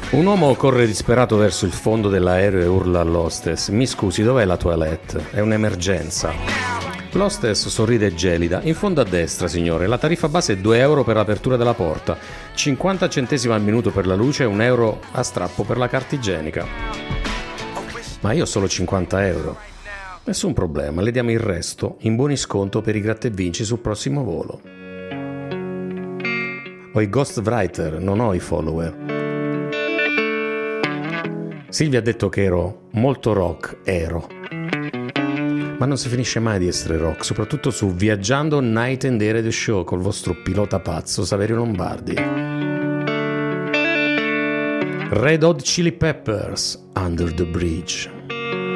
Un uomo corre disperato verso il fondo dell'aereo e urla all'hostess: mi scusi, dov'è la toilette? È un'emergenza. L'hostess sorride gelida: in fondo a destra, signore, la tariffa base è 2 euro per l'apertura della porta, 50 centesimi al minuto per la luce e 1 euro a strappo per la carta igienica. Ma io ho solo 50 euro. Nessun problema, le diamo il resto in buoni sconto per i gratta e vinci sul prossimo volo. Ho i ghostwriter, non ho i follower. Silvia ha detto che ero molto rock, ma non si finisce mai di essere rock, soprattutto su Viaggiando Night and Day Radio Show col vostro pilota pazzo Saverio Lombardi. Red Hot Chili Peppers, Under the Bridge.